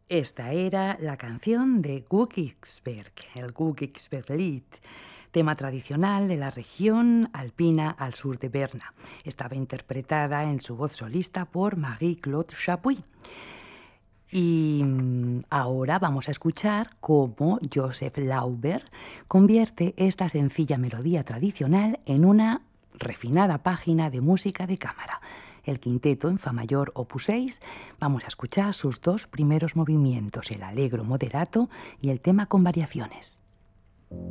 Esta era la canción de Gugiksberg, el Gugiksberglied, tema tradicional de la región alpina al sur de Berna. Estaba interpretada en su voz solista por Marie-Claude Chapuis. Y ahora vamos a escuchar cómo Joseph Lauber convierte esta sencilla melodía tradicional en una refinada página de música de cámara. El quinteto en fa mayor opus 6, vamos a escuchar sus dos primeros movimientos, el allegro moderato y el tema con variaciones.